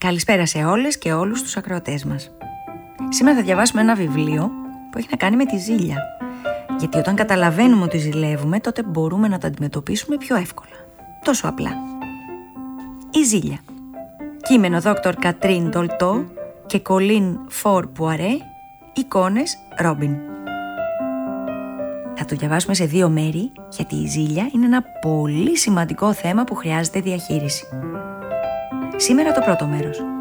Καλησπέρα σε όλες και όλους τους ακροατές μας. Σήμερα θα διαβάσουμε ένα βιβλίο που έχει να κάνει με τη ζήλια. Γιατί όταν καταλαβαίνουμε ότι ζηλεύουμε, τότε μπορούμε να το αντιμετωπίσουμε πιο εύκολα. Τόσο απλά. Η ζήλια. Κείμενο Dr. Κατρίν Ντολτό και Κολίν Φορ Πουαρέ, εικόνες Ρόμπιν. Θα το διαβάσουμε σε 2 μέρη, γιατί η ζήλια είναι ένα πολύ σημαντικό θέμα που χρειάζεται διαχείριση. Σήμερα το πρώτο μέρος.